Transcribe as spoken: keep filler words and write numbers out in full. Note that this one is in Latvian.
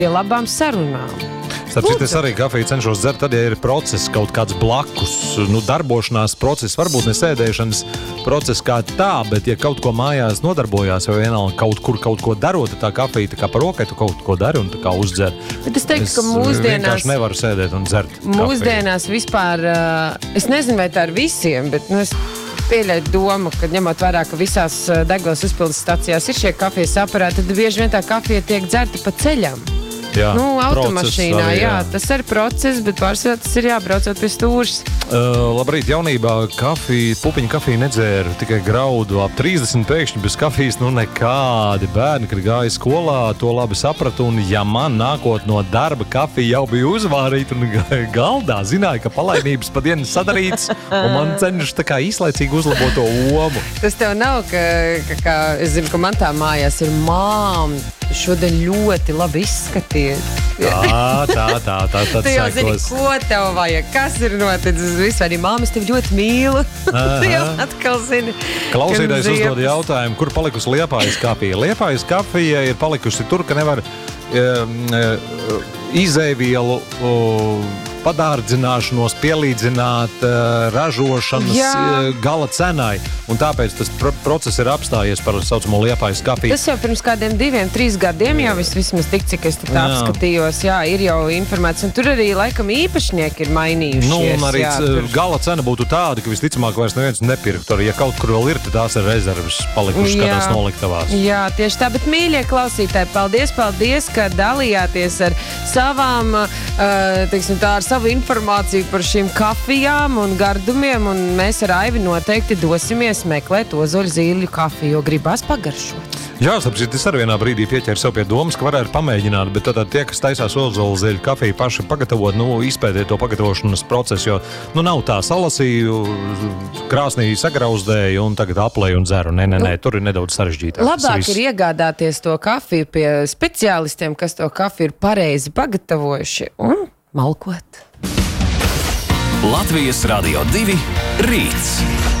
pie labām sarunām. Starp citu, es arī kafiju cenšos dzert, tad, ja ir process kaut kāds blakus, nu, darbošanās process, varbūt ne sēdēšanas process kā tā, bet ja kaut ko mājās nodarbojās, vai vienalga kaut kur kaut ko darot, tā kafija tā kā par rokai, tu kaut ko dari un tā kā uzdzer. Bet es teiktu, es ka mūsdienās... vienkārši nevaru sēdēt un dzert kafiju. Mūsdienās vispār, es nezinu, vai tā ir visiem, bet, nu, es pieļauju domu, ka ņemot vērā, ka visās degvielas uzpildes stacijās ir šie kafijas aparāti, tad bieži vien tā kafija tiek dzerta pa ceļam. Jā, nu, automašīnā, arī, jā. jā, tas ir process, bet pārsvarā tas ir jābraucot pie stūras. Uh, labrīt, jaunībā kafiju, pupiņu kafiju nedzēru, tikai graudu ap trīsdesmit pēkšņi bez kafijas, nu nekādi bērni, kad gāja skolā, to labi sapratu, un ja man nākot no darba kafija jau bija uzvārīta un galdā, zināja, ka palaimības pa dienu sadarīts, un man cenšas tā kā īslaicīgi uzlabot to omu. Tas tev nav, ka, ka, ka es zinu, ka man tā mājās ir māma, šodien ļoti labi izskatījies. Tā, tā, tā, tā, tā. Tu jau zini, ko tev vajag, kas ir noticis vispār. Māmas tevi ļoti mīlu. Tu jau atkal zini. Klausītājs uzdod jautājumu, kur palikusi Liepājas kafija. Liepājas kafija ir palikusi tur, ka nevar um, izēvielu um, padārdzināšanos pielīdzināt uh, ražošanas uh, gala cenai. Un tāpēc tas pr process ir apstājies par saucamo Liepājas kafiju. Tas jau pirms kādiem diviem, trīs gadiem jau vis, vismaz tik, cik es tā apskatījos. Jā, ir jau informācija. Un tur arī laikam īpašnieki ir mainījušies. Nu, un arī jā, tur... gala cena būtu tāda, ka visticamāk vairs neviens nepirktu. Ja kaut kur vēl ir, tad tās ir rezerves palikušas kādās noliktavās. Jā, tieši tā. Bet, mīļie klausītāji, paldies, paldies, ka dalījāties ar savām, uh, teiksim tā, ar savu informāciju par šīm kafijām un gardumiem. Un mēs ar Aivi noteikti dosimies meklēt ozoļu zīļu kafiju, jo gribās pagaršot. Jā, sapsīt, es arī vienā brīdī pieķēru sev pie domas, ka varētu pamēģināt, bet tad tie, kas taisās ozoļu zīļu kafiju paši pagatavot, nu, izpētēt to pagatavošanas procesu, jo, nu, nav tā salasīju, krāsnī sagrauzdēju un tagad aplēju un dzeru. Nē, nē, nē, tur ir nedaudz sarežģītāk. Labāk ir iegādāties to kafiju pie speciālistiem, kas to kafiju ir pareizi pagatavojuši un malkot. Latvijas Radio divi rīts.